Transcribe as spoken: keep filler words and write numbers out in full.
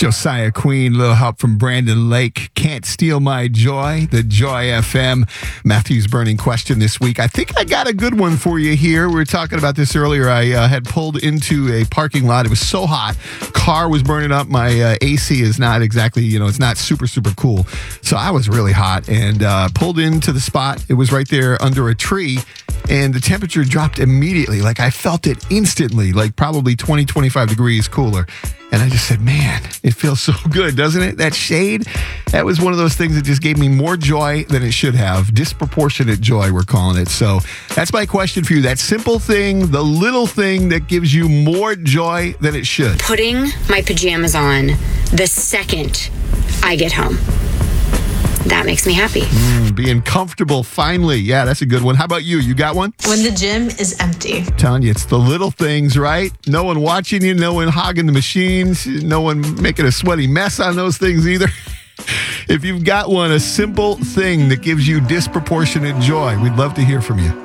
Josiah Queen, little help from Brandon Lake. Can't steal my joy. The Joy F M. Matthew's burning question this week. I think I got a good one for you here. We were talking about this earlier. I uh, had pulled into a parking lot. It was so hot. Car was burning up. My uh, A C is not exactly, you know, it's not super, super cool. So I was really hot and uh, pulled into the spot. It was right there under a tree. And the temperature dropped immediately. Like I felt it instantly, like probably twenty, twenty-five degrees cooler. And I just said, man, it feels so good, doesn't it? That shade, that was one of those things that just gave me more joy than it should have. Disproportionate joy, we're calling it. So that's my question for you. That simple thing, the little thing that gives you more joy than it should. Putting my pajamas on the second I get home. That makes me happy. Mm, being comfortable, finally. Yeah, that's a good one. How about you? You got one? When the gym is empty. I'm telling you, it's the little things, right? No one watching you, no one hogging the machines, no one making a sweaty mess on those things either. If you've got one, a simple thing that gives you disproportionate joy, we'd love to hear from you.